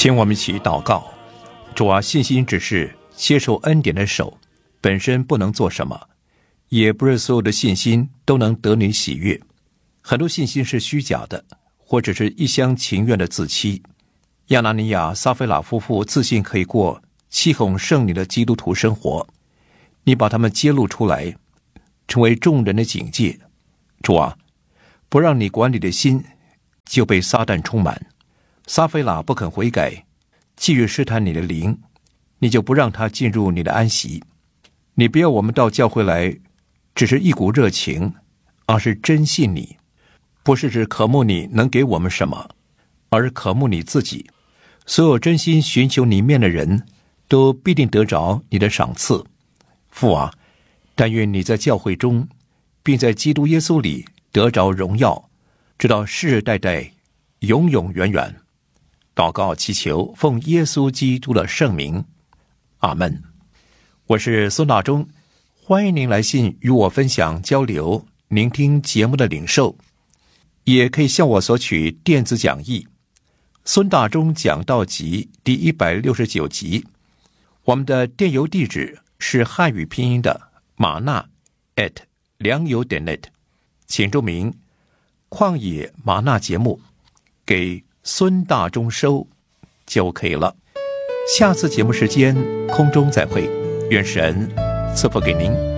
请我们一起祷告。主啊，信心只是接受恩典的手，本身不能做什么，也不是所有的信心都能得你喜悦。很多信心是虚假的，或者是一厢情愿的自欺。亚拿尼亚、撒非拉夫妇自信可以过欺哄圣女的基督徒生活，你把他们揭露出来，成为众人的警戒。主啊，不让你管理的心就被撒旦充满。撒非拉不肯悔改，继续试探你的灵，你就不让他进入你的安息。你不要我们到教会来只是一股热情，而是真信你，不是只渴慕你能给我们什么，而是渴慕你自己。所有真心寻求你面的人都必定得着你的赏赐。父啊，但愿你在教会中并在基督耶稣里得着荣耀，直到世世代代永永远远。祷告祈求奉耶稣基督的圣名，阿们。我是孙大中，欢迎您来信与我分享交流聆听节目的领受，也可以向我索取电子讲义孙大中讲道集第169集。我们的电邮地址是汉语拼音的马纳良友.net， 请注明旷野马纳节目给孙大中收就可以了。下次节目时间空中再会，愿神赐福给您。